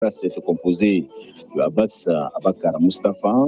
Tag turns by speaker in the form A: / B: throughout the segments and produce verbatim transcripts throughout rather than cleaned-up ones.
A: c'est composé de Abbas Abakar Mustafa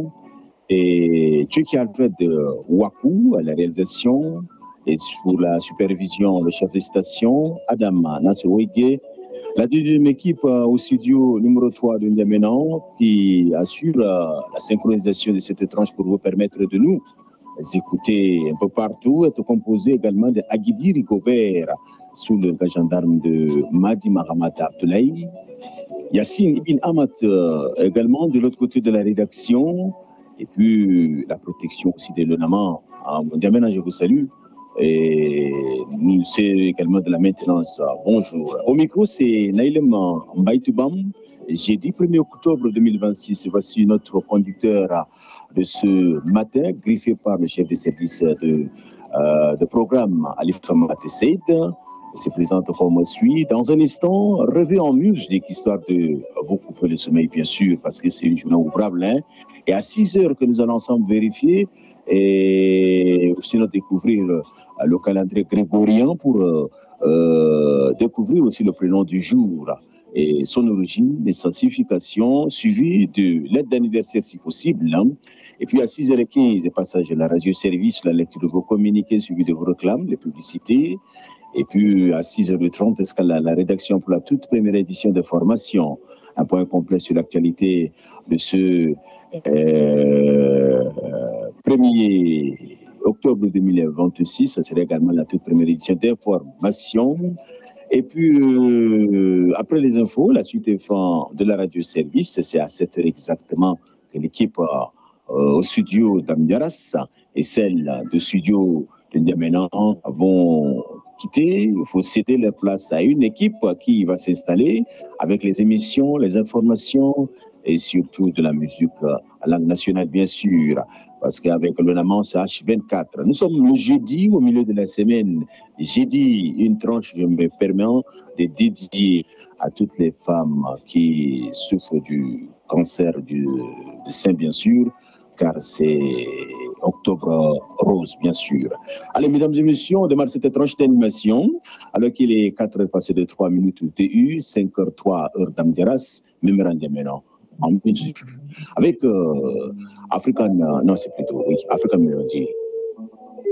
A: et Tchèque Alfred Wakou à la réalisation et sous la supervision le chef de station Adam Nasrouégué. La deuxième équipe au studio numéro trois de N'Djamena qui assure la synchronisation de cette étrange pour vous permettre de nous écouter un peu partout, est composée également de Aguidi Rigobert sous le gendarme de Madi Mahamat Abdoulaye. Yassine Ibn Amat euh, également de l'autre côté de la rédaction et puis la protection aussi de l'Onama. N'Djamena, je vous salue. Et nous, c'est également de la maintenance. Bonjour. Au micro, c'est Naïlem Mbaïtoubam. Jeudi premier octobre deux mille vingt-six, voici notre conducteur de ce matin, griffé par le chef de service de, euh, de programme Alif Hamat Seyd. Il se présente comme suit. Dans un instant, revue en musique, histoire de vous couper le sommeil, bien sûr, parce que c'est une journée ouvrable. Hein. Et à six heures que nous allons ensemble vérifier et aussi nous découvrir le calendrier grégorien pour euh, découvrir aussi le prénom du jour et son origine, les significations, suivi de l'aide d'anniversaire si possible. Hein. Et puis à six heures quinze, passage de la radio-service, la lecture de vos communiqués, suivi de vos réclames, les publicités. Et puis à six heures trente, escale la rédaction pour la toute première édition de formation. Un point complet sur l'actualité de ce euh, premier octobre deux mille vingt-six. Ça serait également la toute première édition d'information. Et puis, euh, après les infos, la suite est fin de la radio-service. C'est à sept heures exactement que l'équipe euh, au studio d'Amdiaras et celle de studio de N'Djamena vont quitter. Il faut céder la place à une équipe qui va s'installer avec les émissions, les informations et surtout de la musique à langue nationale, bien sûr. Parce qu'avec le Naman, c'est H vingt-quatre. Nous sommes le jeudi, au milieu de la semaine. Jeudi, une tranche, je me permets de dédier à toutes les femmes qui souffrent du cancer du, du sein, bien sûr, car c'est octobre rose, bien sûr. Allez, mesdames et messieurs, on démarre cette tranche d'animation, alors qu'il est quatre heures passées de trois minutes T U, cinq heures trois heure d'Amdiaras, mémorandum maintenant. En musique. Avec euh, African, euh, non c'est plutôt, oui, African Melody.